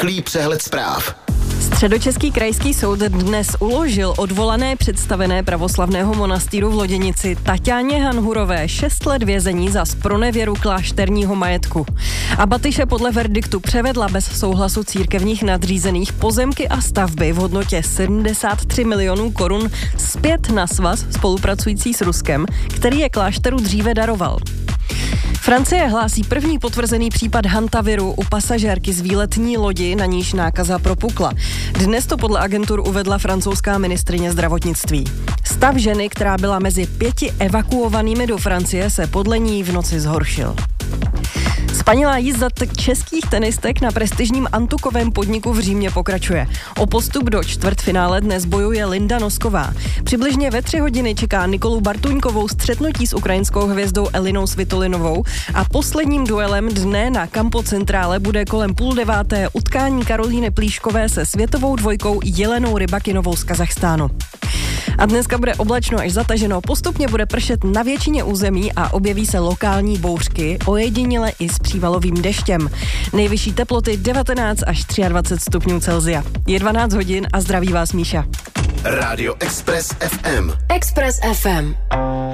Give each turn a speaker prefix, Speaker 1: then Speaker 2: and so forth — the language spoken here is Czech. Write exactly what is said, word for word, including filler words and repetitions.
Speaker 1: Rychlý přehled zpráv.
Speaker 2: Středočeský krajský soud dnes uložil odvolané představené pravoslavného monastýru v Loděnici Taťáně Hanhurové šest let vězení za zpronevěru klášterního majetku. A Batyše podle verdiktu převedla bez souhlasu církevních nadřízených pozemky a stavby v hodnotě sedmdesát tři milionů korun zpět na svaz spolupracující s Ruskem, který je klášteru dříve daroval. Francie hlásí první potvrzený případ hantaviru u pasažérky z výletní lodi, na níž nákaza propukla. Dnes to podle agentur uvedla francouzská ministryně zdravotnictví. Stav ženy, která byla mezi pěti evakuovanými do Francie, se podle ní v noci zhoršil. Spanilá jízda českých tenistek na prestižním Antukovém podniku v Římě pokračuje. O postup do čtvrtfinále dnes bojuje Linda Nosková. Přibližně ve tři hodiny čeká Nikolu Bartuňkovou střetnutí s ukrajinskou hvězdou Elinou Svitolinovou a posledním duelem dne na Campo Centrale bude kolem půl deváté utkání Karolíny Plíškové se světovou dvojkou Jelenou Rybakinovou z Kazachstánu. A dneska bude oblačno až zataženo, postupně bude pršet na většině území a objeví se lokální bouřky, ojediněle i s přívalovým deštěm. Nejvyšší teploty devatenáct až dvacet tři stupňů Celsia. Je dvanáct hodin a zdraví vás Míša.
Speaker 1: Rádio Express ef em.
Speaker 3: Express ef em.